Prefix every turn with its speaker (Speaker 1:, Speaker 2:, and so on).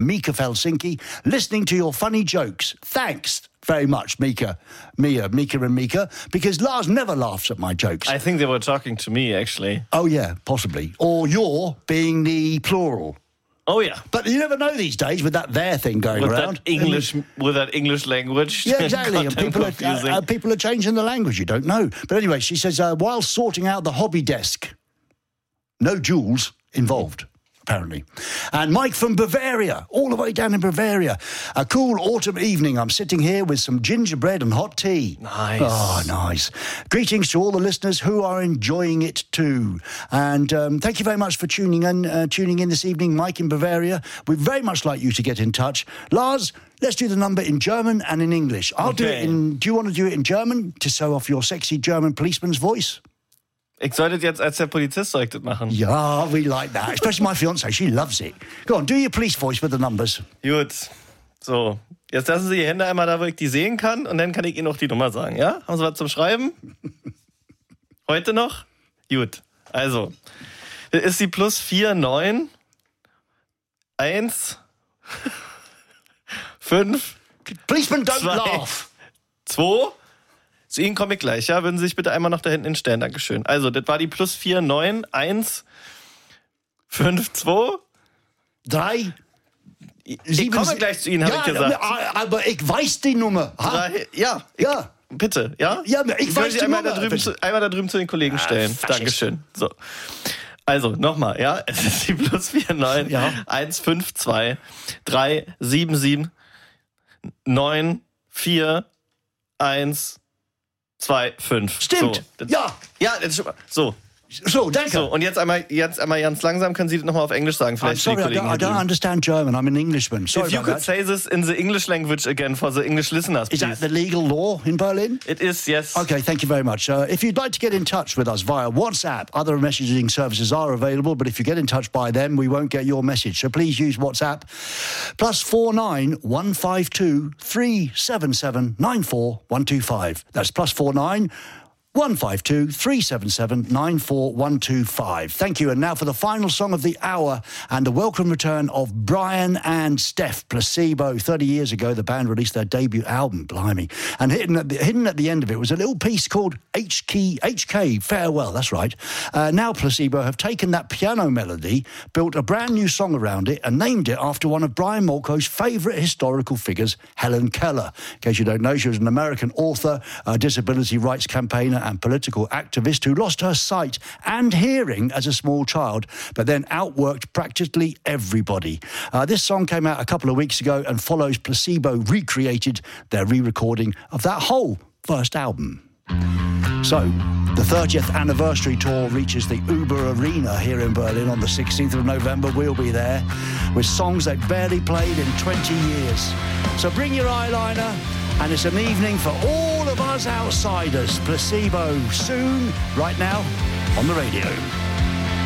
Speaker 1: Mika Helsinki, listening to your funny jokes. Thanks very much, Mika and Mika, because Lars never laughs at my jokes.
Speaker 2: I think they were talking to me, actually.
Speaker 1: Oh, yeah, possibly. Or you're being the plural.
Speaker 2: Oh, yeah.
Speaker 1: But you never know these days with that there thing going around.
Speaker 2: With that English language.
Speaker 1: Yeah, exactly. And people are changing the language. You don't know. But anyway, she says, while sorting out the hobby desk, no jewels involved, apparently. And Mike from Bavaria, all the way down in Bavaria. A cool autumn evening. I'm sitting here with some gingerbread and hot tea.
Speaker 2: Nice.
Speaker 1: Oh, nice. Greetings to all the listeners who are enjoying it too. And thank you very much for tuning in this evening, Mike in Bavaria. We'd very much like you to get in touch. Lars, let's do the number in German and in English. I'll do it in... Do you want to do it in German to show off your sexy German policeman's voice?
Speaker 2: Ich soll das jetzt als der Polizist soll ich das machen.
Speaker 1: Yeah, we like that. Especially my fiancée, she loves it. Go on, do your police voice with the numbers.
Speaker 2: Gut. So, jetzt lassen Sie die Hände einmal da, wo ich die sehen kann, und dann kann ich Ihnen auch die Nummer sagen, ja? Haben Sie was zum Schreiben? Heute noch? Gut. Also, das ist die +49 1 5
Speaker 1: Policeman, don't laugh.
Speaker 2: 2. Zu Ihnen komme ich gleich, ja? Würden Sie sich bitte einmal noch da hinten hinstellen, Dankeschön. Also, das war die +49 1 5 2
Speaker 1: 3.
Speaker 2: Ich komme gleich zu Ihnen, habe ich gesagt.
Speaker 1: Aber ich weiß die Nummer.
Speaker 2: 3, ja. Bitte, ja?
Speaker 1: Ja, ich weiß
Speaker 2: Sie
Speaker 1: die
Speaker 2: einmal
Speaker 1: Nummer.
Speaker 2: Einmal da drüben zu den Kollegen stellen. Dankeschön. So. Also, nochmal, ja? Es ist die +49 152 377 9 4 1 2 5.
Speaker 1: Stimmt.
Speaker 2: So,
Speaker 1: ja.
Speaker 2: Ja, das ist schon mal.
Speaker 1: So, danke.
Speaker 2: So, und jetzt einmal ganz langsam, können Sie das nochmal auf Englisch sagen, vielleicht
Speaker 1: sorry,
Speaker 2: für die Kollegen.
Speaker 1: I don't understand German. I'm an Englishman. Sorry
Speaker 2: If you could say this in the English language again for the English listeners, please.
Speaker 1: Is that the legal law in Berlin?
Speaker 2: It is, yes.
Speaker 1: Okay, thank you very much. If you'd like to get in touch with us via WhatsApp, other messaging services are available, but if you get in touch by them, we won't get your message. So please use WhatsApp. +49 152 377 94125. That's +49 152 377 94125. Thank you. And now for the final song of the hour and the welcome return of Brian and Steph. Placebo. 30 years ago, the band released their debut album, blimey. And hidden at the end of it was a little piece called HK Farewell. That's right. Now Placebo have taken that piano melody, built a brand new song around it, and named it after one of Brian Molko's favourite historical figures, Helen Keller. In case you don't know, she was an American author, a disability rights campaigner, and political activist who lost her sight and hearing as a small child, but then outworked practically everybody. This song came out a couple of weeks ago and follows Placebo recreated their re-recording of that whole first album. So, the 30th anniversary tour reaches the Uber Arena here in Berlin on the 16th of November. We'll be there with songs they've barely played in 20 years. So bring your eyeliner, and it's an evening for all of us outsiders. Placebo soon, right now, on the radio.